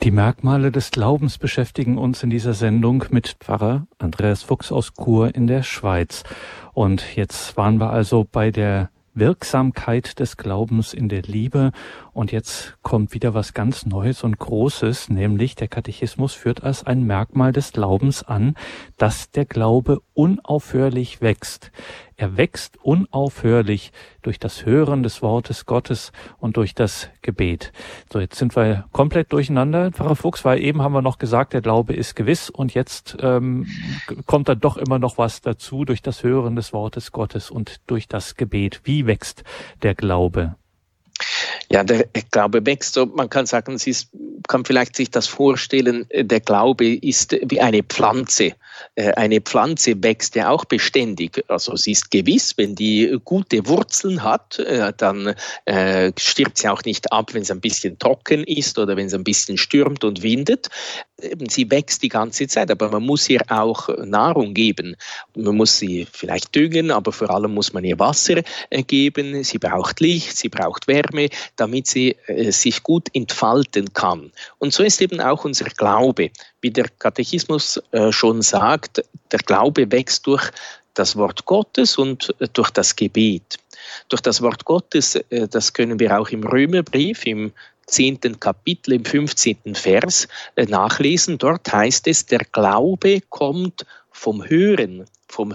Die Merkmale des Glaubens beschäftigen uns in dieser Sendung mit Pfarrer Andreas Fuchs aus Chur in der Schweiz. Und jetzt waren wir also bei der Wirksamkeit des Glaubens in der Liebe. Und jetzt kommt wieder was ganz Neues und Großes, nämlich der Katechismus führt als ein Merkmal des Glaubens an, dass der Glaube unaufhörlich wächst. Er wächst unaufhörlich durch das Hören des Wortes Gottes und durch das Gebet. So, jetzt sind wir komplett durcheinander, Pfarrer Fuchs, weil eben haben wir noch gesagt, der Glaube ist gewiss und jetzt kommt da doch immer noch was dazu durch das Hören des Wortes Gottes und durch das Gebet. Wie wächst der Glaube? Ja, der Glaube wächst. So, man kann sagen, kann vielleicht sich das vorstellen, der Glaube ist wie eine Pflanze. Eine Pflanze wächst ja auch beständig. Also sie ist gewiss, wenn die gute Wurzeln hat, dann stirbt sie auch nicht ab, wenn es ein bisschen trocken ist oder wenn es ein bisschen stürmt und windet. Sie wächst die ganze Zeit, aber man muss ihr auch Nahrung geben. Man muss sie vielleicht düngen, aber vor allem muss man ihr Wasser geben. Sie braucht Licht, sie braucht Wärme, damit sie sich gut entfalten kann. Und so ist eben auch unser Glaube. Wie der Katechismus schon sagt, der Glaube wächst durch das Wort Gottes und durch das Gebet. Durch das Wort Gottes, das können wir auch im Römerbrief, im 10. Kapitel, im 15. Vers nachlesen. Dort heißt es, der Glaube kommt vom Hören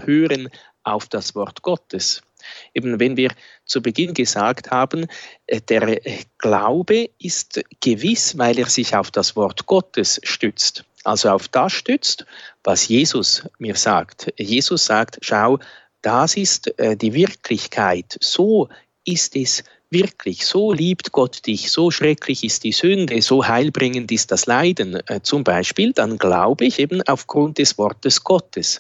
auf das Wort Gottes. Eben wenn wir zu Beginn gesagt haben, der Glaube ist gewiss, weil er sich auf das Wort Gottes stützt. Also auf das stützt, was Jesus mir sagt. Jesus sagt, schau, das ist die Wirklichkeit. So ist es wirklich. So liebt Gott dich. So schrecklich ist die Sünde. So heilbringend ist das Leiden. Zum Beispiel, dann glaube ich eben aufgrund des Wortes Gottes.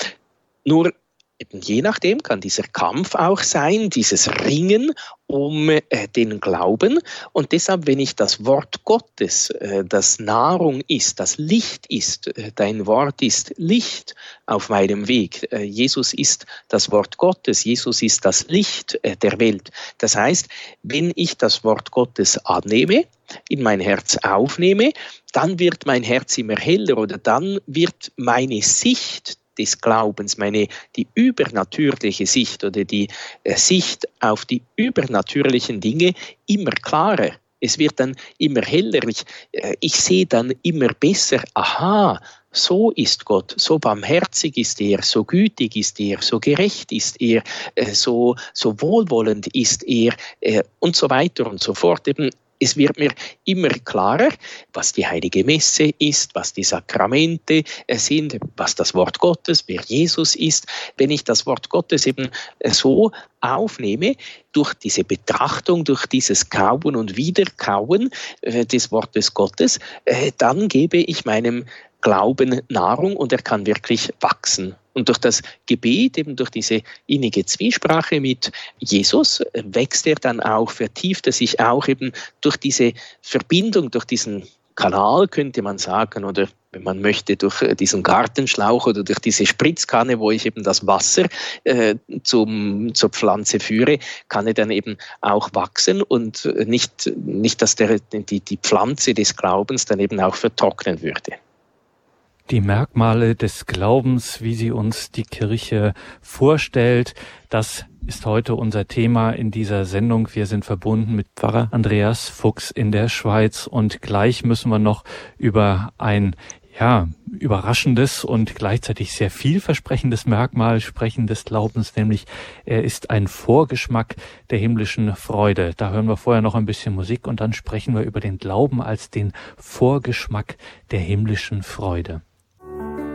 Nur eben je nachdem kann dieser Kampf auch sein, dieses Ringen um den Glauben. Und deshalb, wenn ich das Wort Gottes, das Nahrung ist, das Licht ist, dein Wort ist Licht auf meinem Weg. Jesus ist das Wort Gottes, Jesus ist das Licht der Welt. Das heißt, wenn ich das Wort Gottes annehme, in mein Herz aufnehme, dann wird mein Herz immer heller oder dann wird meine Sicht des Glaubens, die übernatürliche Sicht oder die Sicht auf die übernatürlichen Dinge immer klarer. Es wird dann immer heller. Ich sehe dann immer besser, aha, so ist Gott, so barmherzig ist er, so gütig ist er, so gerecht ist er, so wohlwollend ist er und so weiter und so fort. Eben, es wird mir immer klarer, was die Heilige Messe ist, was die Sakramente sind, was das Wort Gottes, wer Jesus ist. Wenn ich das Wort Gottes eben so aufnehme, durch diese Betrachtung, durch dieses Kauen und Wiederkauen des Wortes Gottes, dann gebe ich meinem Glauben Nahrung und er kann wirklich wachsen. Und durch das Gebet, eben durch diese innige Zwiesprache mit Jesus, wächst er dann auch, vertieft er sich auch eben durch diese Verbindung, durch diesen Kanal, könnte man sagen, oder wenn man möchte, durch diesen Gartenschlauch oder durch diese Spritzkanne, wo ich eben das Wasser zur Pflanze führe, kann er dann eben auch wachsen und nicht dass die Pflanze des Glaubens dann eben auch vertrocknen würde. Die Merkmale des Glaubens, wie sie uns die Kirche vorstellt, das ist heute unser Thema in dieser Sendung. Wir sind verbunden mit Pfarrer Andreas Fuchs in der Schweiz und gleich müssen wir noch über ein überraschendes und gleichzeitig sehr vielversprechendes Merkmal sprechen des Glaubens, nämlich er ist ein Vorgeschmack der himmlischen Freude. Da hören wir vorher noch ein bisschen Musik und dann sprechen wir über den Glauben als den Vorgeschmack der himmlischen Freude.